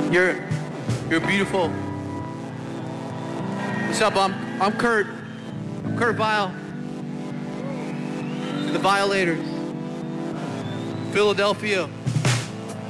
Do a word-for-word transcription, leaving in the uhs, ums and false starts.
You're, you're beautiful. What's up? I'm, I'm Kurt. I'm Kurt Vile. The Violators. Philadelphia.